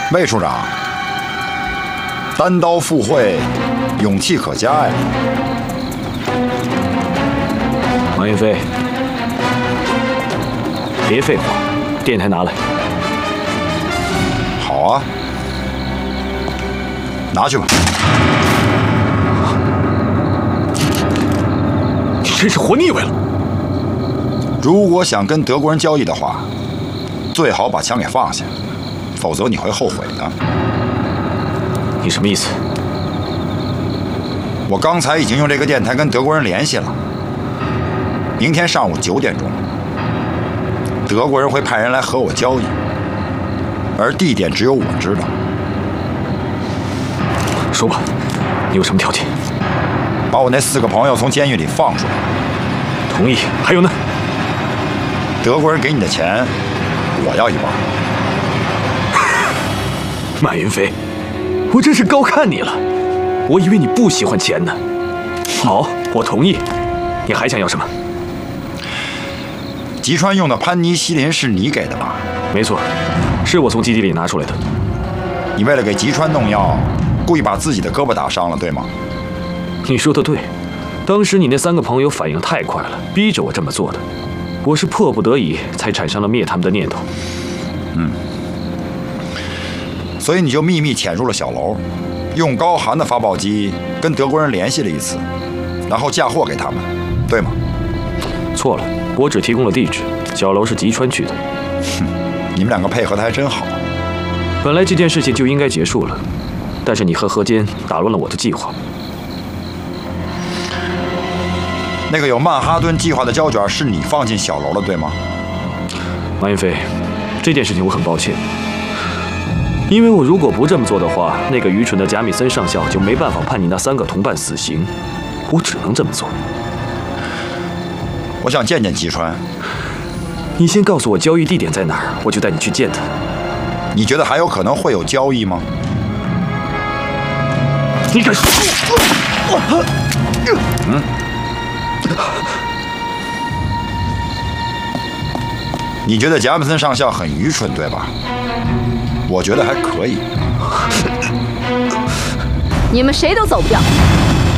魏处长，单刀赴会，勇气可嘉呀！ 马云飞，别废话，电台拿来。 好啊，拿去吧。 你真是活腻歪了。 如果想跟德国人交易的话，最好把枪给放下，否则你会后悔的。 你什么意思？ 我刚才已经用这个电台跟德国人联系了，明天上午9点钟，德国人会派人来和我交易，而地点只有我知道。 说吧，你有什么条件？ 把我那4个朋友从监狱里放出来。 同意。还有呢？ 德国人给你的钱，我要一半。 马云飞，我真是高看你了，我以为你不喜欢钱呢。好，我同意。你还想要什么？ 吉川用的潘尼西林是你给的吧？ 没错，是我从基地里拿出来的。 你为了给吉川弄药，故意把自己的胳膊打伤了，对吗？ 你说的对，当时你那3个朋友反应太快了，逼着我这么做的。我是迫不得已才产生了灭他们的念头。 所以你就秘密潜入了小楼，用高寒的发报机跟德国人联系了一次，然后嫁祸给他们，对吗？ 错了，我只提供了地址，小楼是吉川去的。 你们2个配合的还真好。 本来这件事情就应该结束了，但是你和河间打乱了我的计划。 那个有曼哈顿计划的胶卷是你放进小楼了，对吗？ 马云飞，这件事情我很抱歉，因为我如果不这么做的话，那个愚蠢的贾米森上校就没办法判你那3个同伴死刑，我只能这么做。 我想见见吉川。 你先告诉我交易地点在哪儿，我就带你去见他。 你觉得还有可能会有交易吗？ 你敢说？ 你觉得贾米森上校很愚蠢，对吧？我觉得还可以。 你们谁都走不掉。